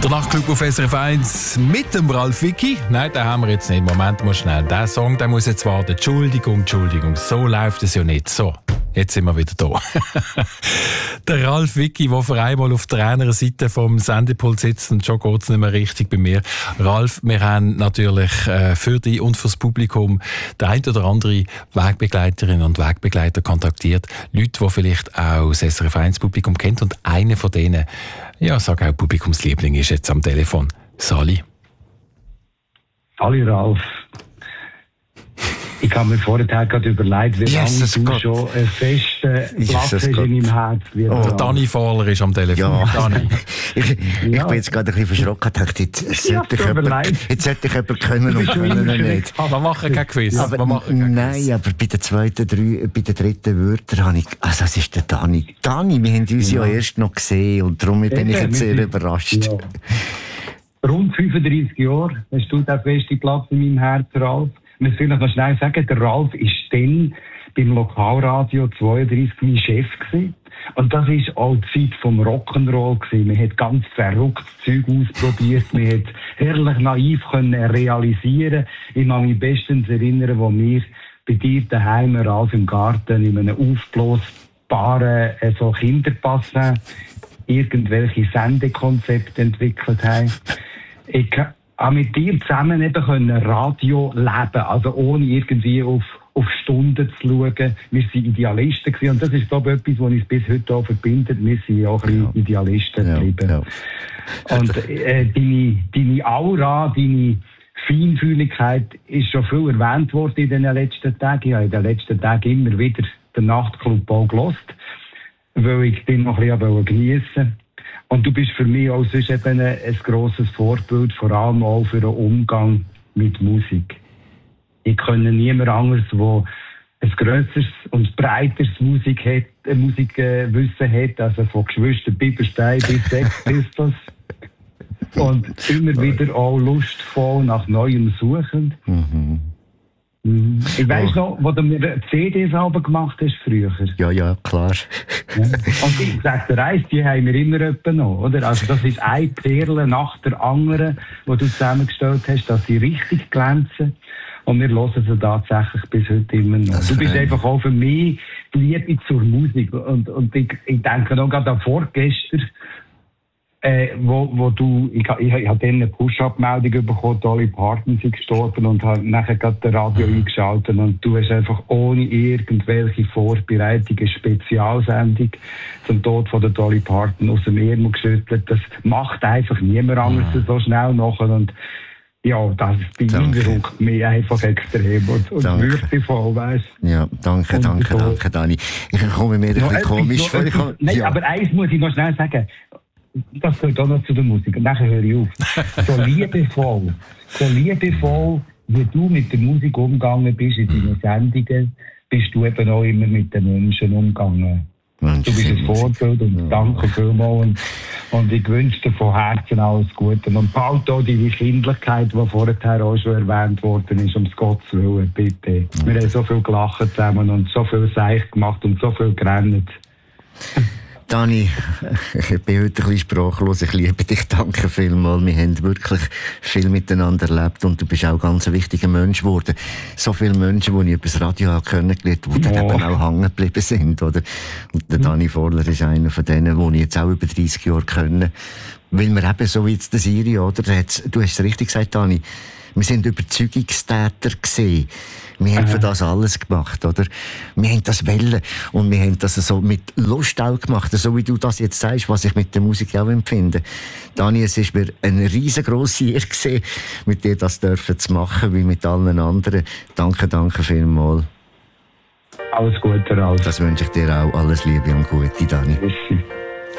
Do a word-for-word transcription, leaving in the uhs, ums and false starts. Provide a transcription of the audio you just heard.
Der Nachtclub auf S R F eins mit dem Ralf Vicki. Nein, den haben wir jetzt nicht. Moment mal schnell. Der Song, der muss jetzt warten. Entschuldigung, Entschuldigung. So läuft es ja nicht. So, jetzt sind wir wieder da. Der Ralf Vicki, der für einmal auf der einen Seite vom Sendepult sitzt, und schon geht es nicht mehr richtig bei mir. Ralf, wir haben natürlich äh, für dich und fürs Publikum der ein oder andere Wegbegleiterinnen und Wegbegleiter kontaktiert. Leute, die vielleicht auch das S R F eins Publikum kennt, und einer von denen, ja, sag auch Publikumsliebling, ist jetzt am Telefon. Sali. Sali Ralf. Ich habe mir vorher gerade überlegt, wie Jesus lange du Gott. schon einen festen Platz hast in meinem Herz. Oh, der Dani Fahler ist am Telefon. Ja. Dani. Ich, ich Ja. bin jetzt gerade ein bisschen verschrocken. Ich dachte, jetzt sollte ich tut mir jemand, leid. jetzt sollte ich jemanden können und können und nicht. Wir machen kein Quiz. Aber, wir machen kein nein, Quiz. aber bei den zweiten, drei, bei den dritten Wörtern habe ich, also das ist der Dani. Dani, wir haben uns ja, Ja. erst noch gesehen und darum bin ich Eben, jetzt sehr wir sind- überrascht. Ja. Rund fünfunddreißig Jahre hast du den festen Platz in meinem Herz, Ralf. Ich muss vielleicht noch schnell sagen, der Ralf war dann beim Lokalradio zweiunddreißig mein Chef gewesen. Und das war auch die Zeit vom Rock'n'Roll gewesen. Man hat ganz verrücktes Zeug ausprobiert. Man hat herrlich naiv können realisieren. Ich kann mich bestens erinnern, wo wir bei dir daheim, Ralf, im Garten, in einem aufblasbaren äh, so Kinderpassen irgendwelche Sendekonzepte entwickelt haben. Ich habe mit dir zusammen eben können Radio leben, also ohne irgendwie auf, auf Stunden zu schauen. Wir waren Idealisten gewesen, und das ist, glaube ich, etwas, was uns bis heute auch verbindet. Wir sind auch ein bisschen Ja. Idealisten Ja, geblieben. ja. Und äh, deine, deine Aura, deine Feinfühligkeit ist schon viel erwähnt worden in den letzten Tagen. Ich habe in den letzten Tagen immer wieder den Nachtclub auch gehört, weil ich den noch ein bisschen geniessen wollte. Und du bist für mich auch sonst eben ein, ein grosses Vorbild, vor allem auch für den Umgang mit Musik. Ich kenne niemand anderes, der ein grösseres und breiteres Musik hat, äh, Musikwissen hat, also von Geschwister Bibelstein bis Sex Pistols. Und immer wieder auch lustvoll nach Neuem suchend. Mhm. Mhm. Ich weiss noch, wo du mir C Ds aber gemacht hast früher. Ja, ja, klar. Ja. Und ich sage dir eins, die haben wir immer etwa noch, oder? Also das ist eine Perle nach der anderen, die du zusammengestellt hast, dass sie richtig glänzen. Und wir hören sie tatsächlich bis heute immer noch. Das Du bist freut mich. einfach auch für mich die Liebe zur Musik. Und, und ich, ich denke noch gerade an vorgestern, äh, wo, wo du, ich, ich, ich habe dann eine Push-Up-Meldung bekommen, Dolly Parton ist gestorben, und habe nachher gerade das Radio eingeschaltet, und du hast einfach ohne irgendwelche Vorbereitung eine Spezialsendung zum Tod von der Dolly Parton aus dem Ärmel geschüttelt. Das macht einfach niemand anders so schnell nachher, und ja, das beeindruckt mich einfach extrem und, und Danke. würdevoll, weißt du. Ja, danke, danke, Wundervoll. danke, Dani. Ich komme mir ein bisschen etwas, komisch noch vor. Ich etwas- komme- Nein, ja. aber eins muss ich noch schnell sagen. Das gehört auch noch zu der Musik. Und nachher höre ich auf. So liebevoll, so liebevoll, wie du mit der Musik umgegangen bist in deinen Sendungen, bist du eben auch immer mit den Menschen umgegangen. Mensch, Du bist ein sind- Vorbild, und Ja. danke vielmals. Und, und ich wünsche dir von Herzen alles Gute. Und behalte auch deine Kindlichkeit, die vorher auch schon erwähnt worden ist, um Gottes Willen, bitte. Wir haben so viel gelacht zusammen und so viel Seich gemacht und so viel gerannt. Dani, ich bin heute ein bisschen sprachlos. Ich liebe dich. Danke vielmals. Wir haben wirklich viel miteinander erlebt, und du bist auch ganz ein wichtiger Mensch geworden. So viele Menschen, die ich über das Radio habe kennengelernt, die dann Ja. eben auch hängen geblieben sind, oder? Und der Dani Vorler ist einer von denen, die ich jetzt auch über dreißig Jahre kenne. Weil wir eben so wie jetzt der Siri, oder? Der hat's- Du hast es richtig gesagt, Dani. Wir sind Überzeugungstäter gewesen. Wir haben für das alles gemacht, oder? Wir haben das wollen, und wir haben das so mit Lust auch gemacht, so wie du das jetzt sagst, was ich mit der Musik auch empfinde. Dani, es ist mir eine riesengroße Ehre gewesen, mit dir das dürfen zu machen, wie mit allen anderen. Danke, danke vielmals. Alles Gute, Ralf. Das wünsche ich dir auch. Alles Liebe und Gute, Dani. Merci.